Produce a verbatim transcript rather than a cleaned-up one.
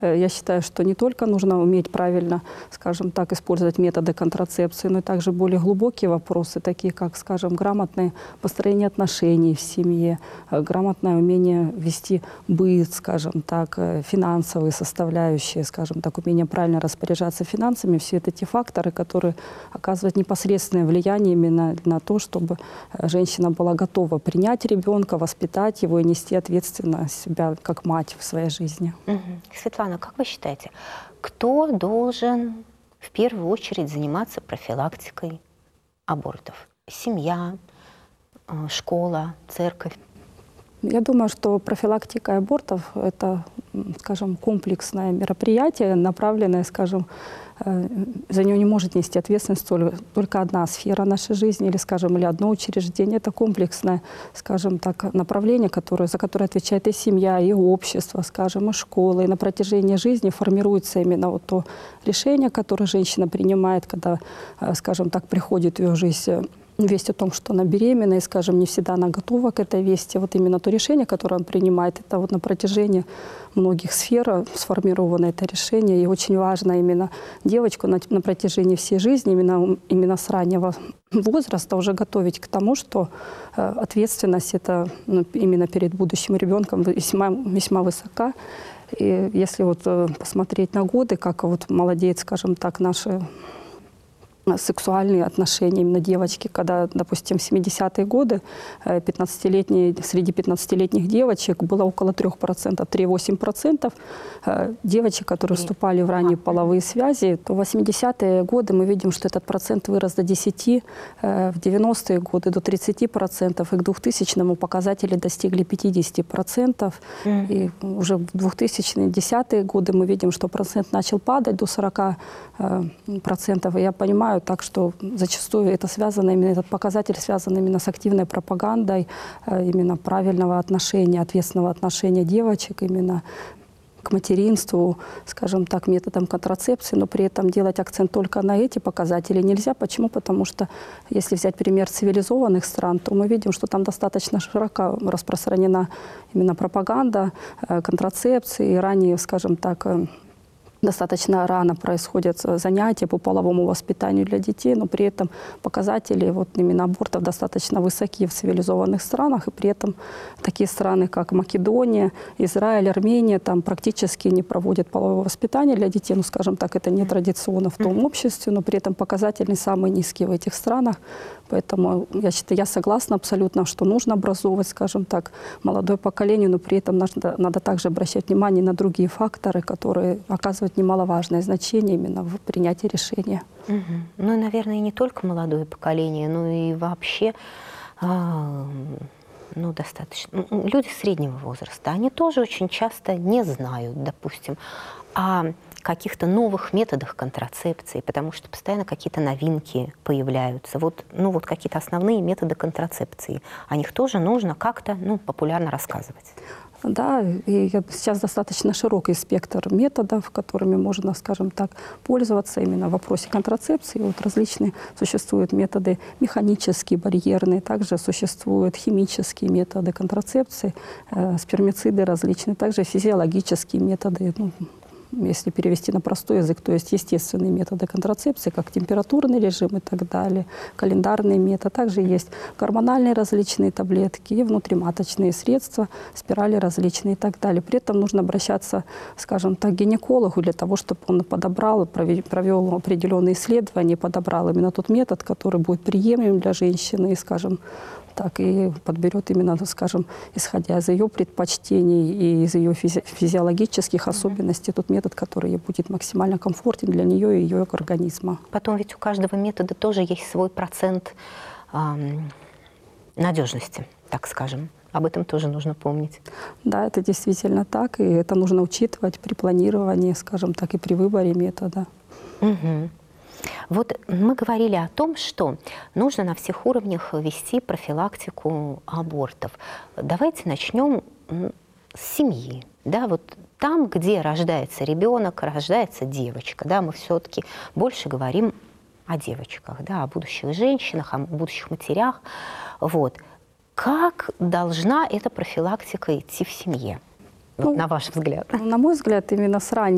Я считаю, что не только нужно уметь правильно, скажем так, использовать методы контрацепции, но и также более глубокие вопросы, такие как, скажем, грамотное построение отношений в семье, грамотное умение вести быт, скажем так, финансовые составляющие, скажем так, умение правильно распоряжаться финансами. Все это те факторы, которые оказывают непосредственное влияние именно на то, чтобы женщина была готова принять ребенка, воспитать его и нести ответственность себя как мать в своей жизни. Угу. Светлана, как вы считаете, кто должен в первую очередь заниматься профилактикой абортов? Семья, школа, церковь? Я думаю, что профилактика абортов – это, скажем, комплексное мероприятие, направленное, скажем, за него не может нести ответственность только одна сфера нашей жизни или, скажем, или одно учреждение. Это комплексное, скажем так, направление, которое, за которое отвечает и семья, и общество, скажем, и школа. И на протяжении жизни формируется именно вот то решение, которое женщина принимает, когда, скажем так, приходит в ее жизнь весть о том, что она беременна, и, скажем, не всегда она готова к этой вести. Вот именно то решение, которое он принимает, это вот на протяжении многих сфер сформировано это решение. И очень важно именно девочку на, на протяжении всей жизни, именно, именно с раннего возраста уже готовить к тому, что э, ответственность это ну, именно перед будущим ребенком весьма, весьма высока. И если вот э, посмотреть на годы, как вот молодеет, скажем так, наши сексуальные отношения именно девочки, когда, допустим, в семидесятые годы пятнадцатилетние, среди пятнадцатилетних девочек было около трёх процентов, три целых восемь десятых процента девочек, которые вступали в ранние половые связи, то в восьмидесятые годы мы видим, что этот процент вырос до десяти процентов, в девяностые годы до тридцати процентов, и к двухтысячному показатели достигли пятидесяти процентов. Mm. И уже в двухтысячные годы мы видим, что процент начал падать до сорока процентов. И я понимаю, так что зачастую это связано, именно этот показатель связан именно с активной пропагандой, именно правильного отношения, ответственного отношения девочек именно к материнству, скажем так, методом контрацепции, но при этом делать акцент только на эти показатели нельзя. Почему? Потому что если взять пример цивилизованных стран, то мы видим, что там достаточно широко распространена именно пропаганда контрацепции, и ранее, скажем так, достаточно рано происходят занятия по половому воспитанию для детей, но при этом показатели вот именно абортов достаточно высоки в цивилизованных странах, и при этом такие страны, как Македония, Израиль, Армения, там практически не проводят полового воспитания для детей, ну, скажем так, это не традиционно в том обществе, но при этом показатели самые низкие в этих странах. Поэтому я считаю, я согласна абсолютно, что нужно образовывать, скажем так, молодое поколение, но при этом надо, надо также обращать внимание на другие факторы, которые оказывают немаловажное значение именно в принятии решения. Угу. Ну и, наверное, и не только молодое поколение, но и вообще а, ну, достаточно. Люди среднего возраста, они тоже очень часто не знают, допустим, о каких-то новых методах контрацепции, потому что постоянно какие-то новинки появляются. Вот, ну, вот какие-то основные методы контрацепции. О них тоже нужно как-то ну, популярно рассказывать. Да, и сейчас достаточно широкий спектр методов, которыми можно, скажем так, пользоваться именно в вопросе контрацепции. Вот различные существуют методы механические, барьерные, также существуют химические методы контрацепции, э, спермициды различные, также физиологические методы, ну, если перевести на простой язык, то есть естественные методы контрацепции, как температурный режим и так далее, календарный метод. Также есть гормональные различные таблетки и внутриматочные средства, спирали различные и так далее. При этом нужно обращаться, скажем так, к гинекологу для того, чтобы он подобрал, провел определенные исследования, подобрал именно тот метод, который будет приемлем для женщины и, скажем, так и подберет именно, скажем, исходя из ее предпочтений и из ее физи физиологических особенностей, тот метод, который ей будет максимально комфортен для нее и ее организма. Потом ведь у каждого метода тоже есть свой процент эм, надежности, так скажем. Об этом тоже нужно помнить. Да, это действительно так, и это нужно учитывать при планировании, скажем так, и при выборе метода. Угу. Вот мы говорили о том, что нужно на всех уровнях вести профилактику абортов. Давайте начнем с семьи. Да, вот там, где рождается ребенок, рождается девочка, да, мы все-таки больше говорим о девочках, да, о будущих женщинах, о будущих матерях. Вот. Как должна эта профилактика идти в семье, ну, вот, на ваш взгляд? На мой взгляд, именно с раннего